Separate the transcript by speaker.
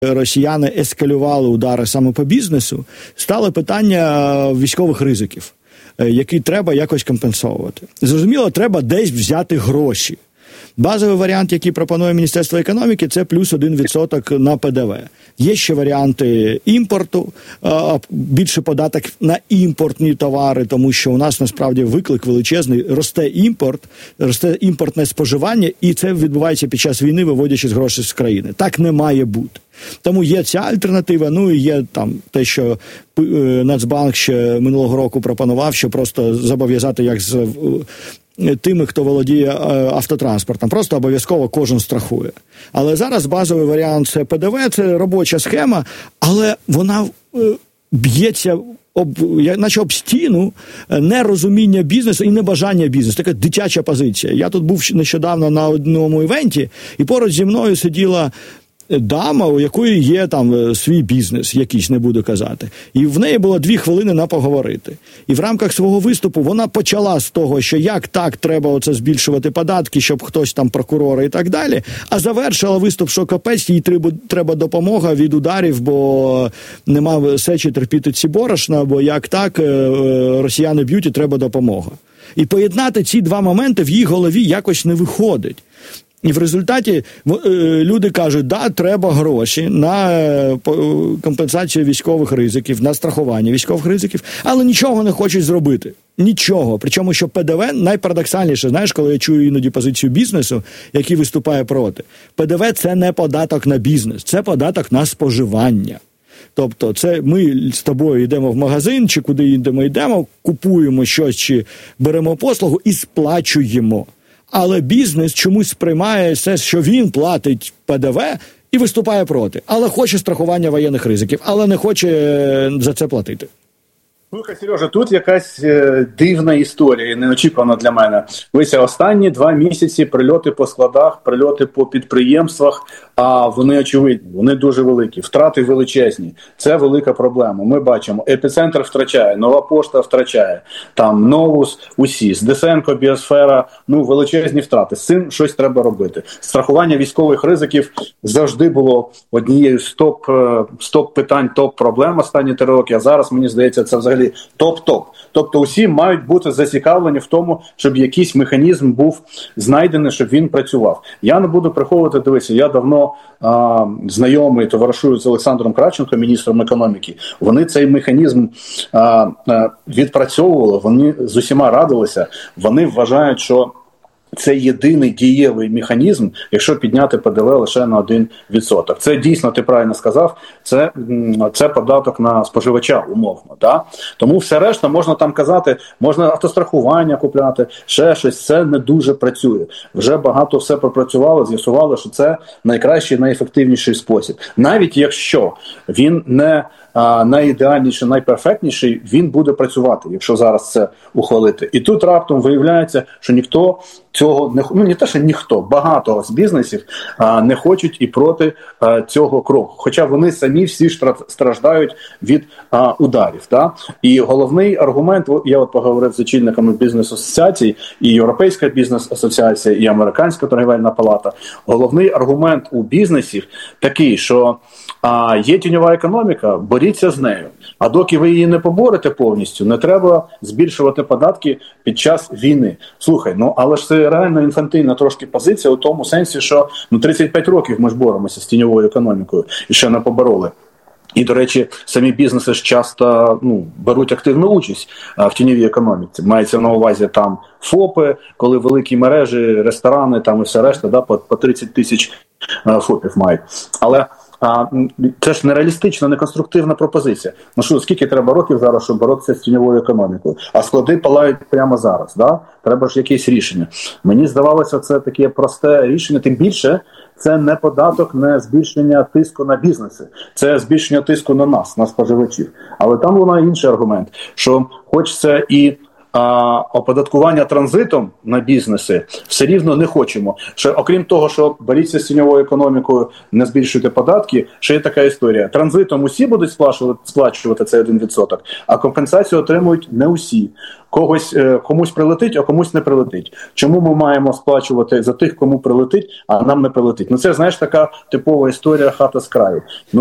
Speaker 1: росіяни ескалювали удари саме по бізнесу, стало питання військових ризиків, які треба якось компенсовувати. Зрозуміло, треба десь взяти гроші. Базовий варіант, який пропонує Міністерство економіки, це плюс 1% на ПДВ. Є ще варіанти імпорту, більше податок на імпортні товари, тому що у нас насправді виклик величезний, росте імпортне споживання, і це відбувається під час війни, виводячи гроші з країни. Так не має бути. Тому є ця альтернатива, ну і є там те, що Нацбанк ще минулого року пропонував, що просто зобов'язати як з тими, хто володіє автотранспортом. Просто обов'язково кожен страхує. Але зараз базовий варіант – це ПДВ, це робоча схема, але вона б'ється наче об стіну нерозуміння бізнесу і небажання бізнесу. Така дитяча позиція. Я тут був нещодавно на одному івенті, і поруч зі мною сиділа дама, у якої є там свій бізнес, якийсь, не буду казати. І в неї було 2 хвилини на поговорити. І в рамках свого виступу вона почала з того, що як так треба оце збільшувати податки, щоб хтось там прокурори і так далі, а завершила виступ, що капець, їй треба допомога від ударів, бо нема сечі терпіти ці борошна, бо як так, росіяни б'ють і треба допомога. І поєднати ці 2 моменти в її голові якось не виходить. І в результаті люди кажуть, да, треба гроші на компенсацію військових ризиків, на страхування військових ризиків, але нічого не хочуть зробити. Нічого. Причому, що ПДВ найпарадоксальніше, знаєш, коли я чую іноді позицію бізнесу, який виступає проти. ПДВ – це не податок на бізнес, це податок на споживання. Тобто, це ми з тобою йдемо в магазин, чи куди йдемо, купуємо щось, чи беремо послугу і сплачуємо. Але бізнес чомусь сприймає все, що він платить ПДВ і виступає проти. Але хоче страхування воєнних ризиків, але не хоче за це платити.
Speaker 2: Слухай, Сережа, тут якась дивна історія, неочікувана для мене. Ось останні 2 місяці прильоти по складах, прильоти по підприємствах, а вони очевидні, вони дуже великі, втрати величезні. Це велика проблема. Ми бачимо, Епіцентр втрачає, Нова Пошта втрачає, там Новус, УСІС, Десенко, Біосфера, величезні втрати. З цим щось треба робити. Страхування військових ризиків завжди було однією з топ-питань, топ-проблем останні 3 роки, а зараз, мені здається, це взагалі топ-топ. Тобто усі мають бути зацікавлені в тому, щоб якийсь механізм був знайдений, щоб він працював. Я не буду приховувати, дивися, я давно знайомий, товаришую з Олександром Кравченком, міністром економіки. Вони цей механізм відпрацьовували, вони з усіма радилися, вони вважають, що це єдиний дієвий механізм, якщо підняти ПДВ лише на 1%. Це дійсно, ти правильно сказав, це податок на споживача, умовно. Да? Тому все решта, можна там казати, можна автострахування купляти, ще щось, це не дуже працює. Вже багато все пропрацювало, з'ясувало, що це найкращий, найефективніший спосіб. Навіть якщо він не найідеальніший, найперфектніший, він буде працювати, якщо зараз це ухвалити. І тут раптом виявляється, що ніхто цього не те, що ніхто, багато з бізнесів не хочуть і проти цього кроку. Хоча вони самі всі страждають від ударів. Да? І головний аргумент, я поговорив з очільниками бізнес-асоціацій, і Європейська бізнес-асоціація, і Американська торгівельна палата. Головний аргумент у бізнесів такий, що є тіньова економіка, боріться з нею. А доки ви її не поборете повністю, не треба збільшувати податки під час війни. Слухай, але ж це реально інфантильна трошки позиція у тому сенсі, що 35 років ми ж боремося з тіньовою економікою і ще не побороли. І, до речі, самі бізнеси ж часто беруть активну участь в тіньовій економіці. Мається на увазі там ФОПи, коли великі мережі, ресторани там і все решта, да, по 30 тисяч ФОПів мають. Але це ж нереалістична, неконструктивна пропозиція. Скільки треба років зараз, щоб боротися з тіньовою економікою? А склади палають прямо зараз, да? Треба ж якесь рішення. Мені здавалося, це таке просте рішення, тим більше це не податок, не збільшення тиску на бізнеси, це збільшення тиску на нас, на споживачів. Але там лунає інший аргумент, що хочеться і оподаткування транзитом на бізнеси все рівно не хочемо. Що, окрім того, що боріться з тіньовою економікою, не збільшуйте податки, ще є така історія. Транзитом усі будуть сплачувати цей 1%, а компенсацію отримують не усі. Комусь прилетить, а комусь не прилетить. Чому ми маємо сплачувати за тих, кому прилетить, а нам не прилетить? Ну це, знаєш, така типова історія хата з краю.